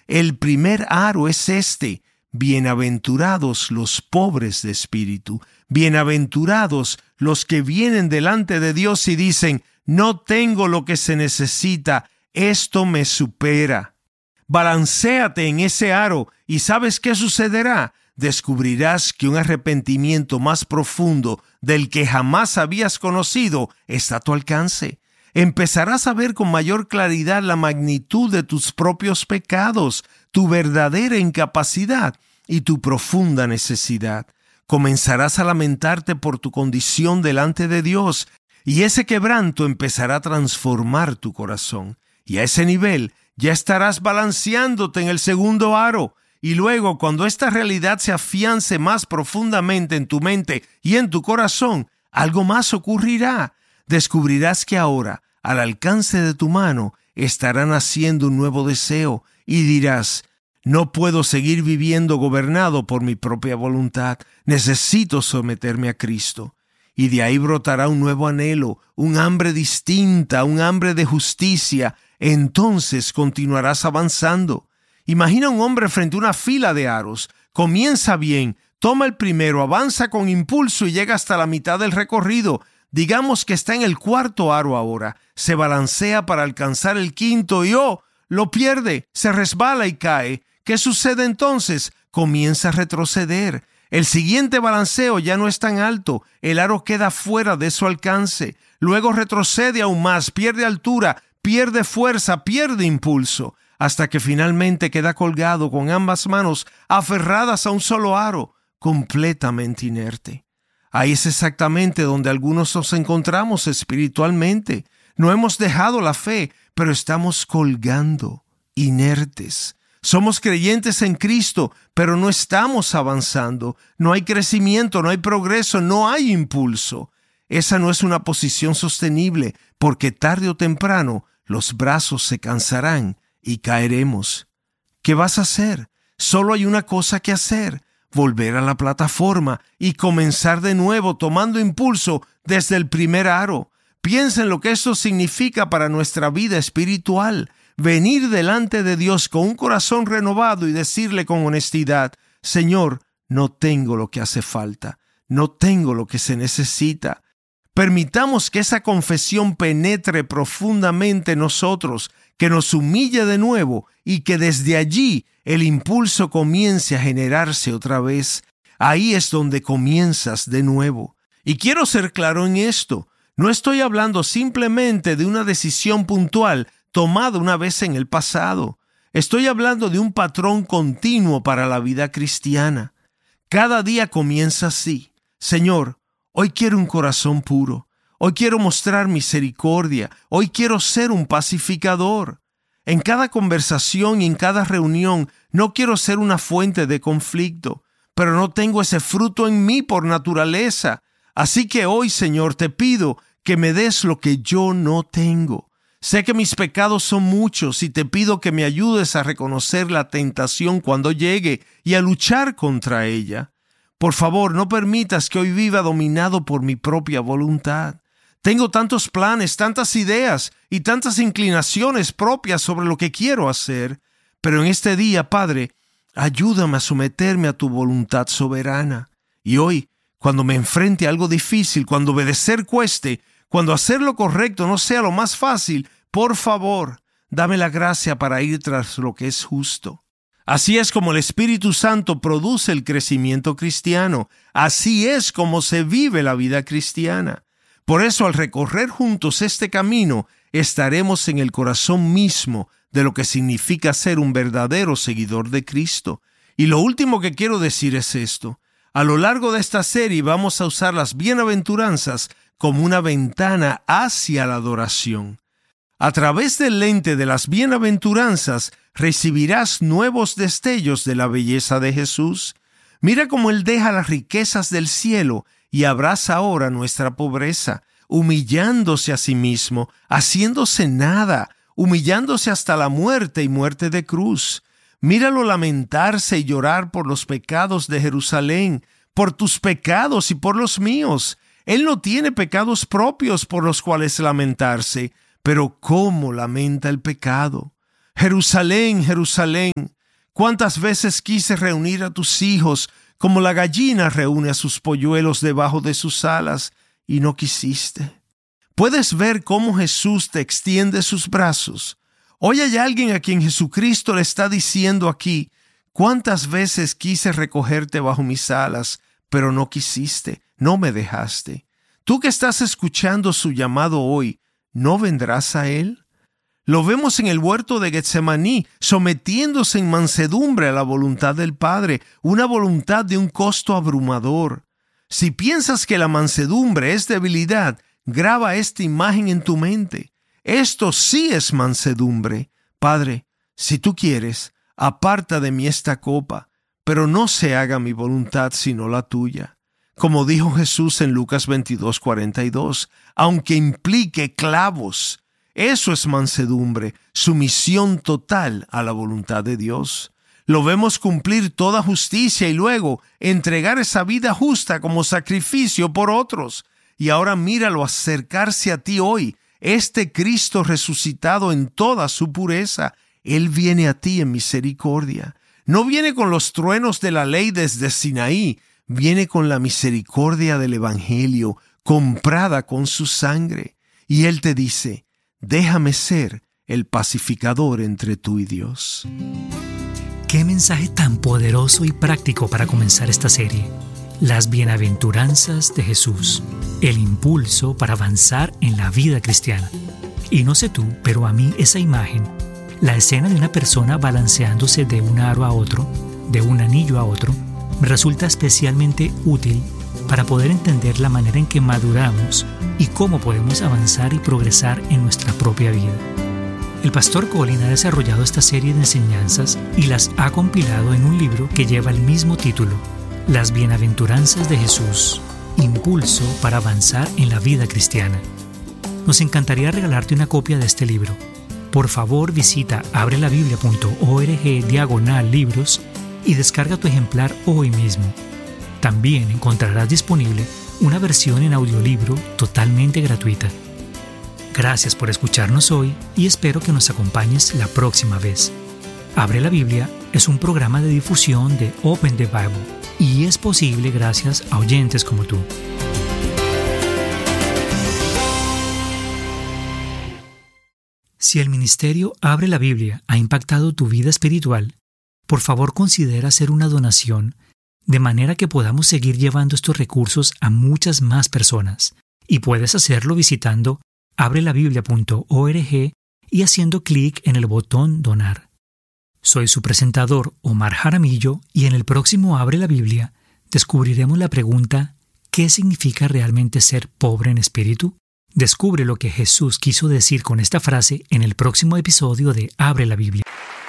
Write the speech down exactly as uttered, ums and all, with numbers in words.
El primer aro es este: bienaventurados los pobres de espíritu, bienaventurados los que vienen delante de Dios y dicen: no tengo lo que se necesita, esto me supera. Balanceate en ese aro y ¿sabes qué sucederá? Descubrirás que un arrepentimiento más profundo del que jamás habías conocido está a tu alcance. Empezarás a ver con mayor claridad la magnitud de tus propios pecados, tu verdadera incapacidad y tu profunda necesidad. Comenzarás a lamentarte por tu condición delante de Dios, y ese quebranto empezará a transformar tu corazón. Y a ese nivel ya estarás balanceándote en el segundo aro. Y luego, cuando esta realidad se afiance más profundamente en tu mente y en tu corazón, algo más ocurrirá. Descubrirás que ahora, al alcance de tu mano, estará naciendo un nuevo deseo y dirás: no puedo seguir viviendo gobernado por mi propia voluntad. Necesito someterme a Cristo. Y de ahí brotará un nuevo anhelo, un hambre distinta, un hambre de justicia. Entonces continuarás avanzando. Imagina un hombre frente a una fila de aros. Comienza bien, toma el primero, avanza con impulso y llega hasta la mitad del recorrido. Digamos que está en el cuarto aro ahora. Se balancea para alcanzar el quinto y ¡oh!, lo pierde, se resbala y cae. ¿Qué sucede entonces? Comienza a retroceder. El siguiente balanceo ya no es tan alto. El aro queda fuera de su alcance. Luego retrocede aún más, pierde altura, pierde fuerza, pierde impulso, hasta que finalmente queda colgado con ambas manos aferradas a un solo aro, completamente inerte. Ahí es exactamente donde algunos nos encontramos espiritualmente. No hemos dejado la fe, pero estamos colgando, inertes. Somos creyentes en Cristo, pero no estamos avanzando. No hay crecimiento, no hay progreso, no hay impulso. Esa no es una posición sostenible, porque tarde o temprano los brazos se cansarán y caeremos. ¿Qué vas a hacer? Solo hay una cosa que hacer: volver a la plataforma y comenzar de nuevo tomando impulso desde el primer aro. Piensa en lo que esto significa para nuestra vida espiritual. Venir delante de Dios con un corazón renovado y decirle con honestidad: Señor, no tengo lo que hace falta, no tengo lo que se necesita. Permitamos que esa confesión penetre profundamente en nosotros, que nos humille de nuevo y que desde allí el impulso comience a generarse otra vez. Ahí es donde comienzas de nuevo. Y quiero ser claro en esto. No estoy hablando simplemente de una decisión puntual tomada una vez en el pasado. Estoy hablando de un patrón continuo para la vida cristiana. Cada día comienza así: Señor, hoy quiero un corazón puro. Hoy quiero mostrar misericordia. Hoy quiero ser un pacificador. En cada conversación y en cada reunión no quiero ser una fuente de conflicto, pero no tengo ese fruto en mí por naturaleza. Así que hoy, Señor, te pido que me des lo que yo no tengo. Sé que mis pecados son muchos y te pido que me ayudes a reconocer la tentación cuando llegue y a luchar contra ella. Por favor, no permitas que hoy viva dominado por mi propia voluntad. Tengo tantos planes, tantas ideas y tantas inclinaciones propias sobre lo que quiero hacer, pero en este día, Padre, ayúdame a someterme a tu voluntad soberana. Y hoy, cuando me enfrente a algo difícil, cuando obedecer cueste, cuando hacer lo correcto no sea lo más fácil, por favor, dame la gracia para ir tras lo que es justo. Así es como el Espíritu Santo produce el crecimiento cristiano. Así es como se vive la vida cristiana. Por eso, al recorrer juntos este camino, estaremos en el corazón mismo de lo que significa ser un verdadero seguidor de Cristo. Y lo último que quiero decir es esto: a lo largo de esta serie vamos a usar las bienaventuranzas como una ventana hacia la adoración. A través del lente de las bienaventuranzas recibirás nuevos destellos de la belleza de Jesús. Mira cómo Él deja las riquezas del cielo y abraza ahora nuestra pobreza, humillándose a sí mismo, haciéndose nada, humillándose hasta la muerte y muerte de cruz. Míralo lamentarse y llorar por los pecados de Jerusalén, por tus pecados y por los míos. Él no tiene pecados propios por los cuales lamentarse, pero ¿cómo lamenta el pecado? Jerusalén, Jerusalén, cuántas veces quise reunir a tus hijos como la gallina reúne a sus polluelos debajo de sus alas, y no quisiste. ¿Puedes ver cómo Jesús te extiende sus brazos? Hoy hay alguien a quien Jesucristo le está diciendo aquí: cuántas veces quise recogerte bajo mis alas, pero no quisiste, no me dejaste. Tú que estás escuchando su llamado hoy, ¿no vendrás a Él? Lo vemos en el huerto de Getsemaní, sometiéndose en mansedumbre a la voluntad del Padre, una voluntad de un costo abrumador. Si piensas que la mansedumbre es debilidad, graba esta imagen en tu mente. Esto sí es mansedumbre. Padre, si tú quieres, aparta de mí esta copa, pero no se haga mi voluntad sino la tuya. Como dijo Jesús en Lucas veintidós, cuarenta y dos, aunque implique clavos. Eso es mansedumbre, sumisión total a la voluntad de Dios. Lo vemos cumplir toda justicia y luego entregar esa vida justa como sacrificio por otros. Y ahora míralo acercarse a ti hoy, este Cristo resucitado en toda su pureza. Él viene a ti en misericordia. No viene con los truenos de la ley desde Sinaí, viene con la misericordia del Evangelio, comprada con su sangre. Y Él te dice: déjame ser el pacificador entre tú y Dios. Qué mensaje tan poderoso y práctico para comenzar esta serie. Las bienaventuranzas de Jesús, el impulso para avanzar en la vida cristiana. Y no sé tú, pero a mí esa imagen, la escena de una persona balanceándose de un aro a otro, de un anillo a otro, me resulta especialmente útil para poder entender la manera en que maduramos y cómo podemos avanzar y progresar en nuestra propia vida. El pastor Colin ha desarrollado esta serie de enseñanzas y las ha compilado en un libro que lleva el mismo título, Las bienaventuranzas de Jesús, impulso para avanzar en la vida cristiana. Nos encantaría regalarte una copia de este libro. Por favor, visita abrelabiblia punto org diagonal libros y descarga tu ejemplar hoy mismo. También encontrarás disponible una versión en audiolibro totalmente gratuita. Gracias por escucharnos hoy y espero que nos acompañes la próxima vez. Abre la Biblia es un programa de difusión de Open the Bible y es posible gracias a oyentes como tú. Si el ministerio Abre la Biblia ha impactado tu vida espiritual, por favor considera hacer una donación de manera que podamos seguir llevando estos recursos a muchas más personas. Y puedes hacerlo visitando abrelabiblia punto org y haciendo clic en el botón Donar. Soy su presentador Omar Jaramillo y en el próximo Abre la Biblia descubriremos la pregunta: ¿qué significa realmente ser pobre en espíritu? Descubre lo que Jesús quiso decir con esta frase en el próximo episodio de Abre la Biblia.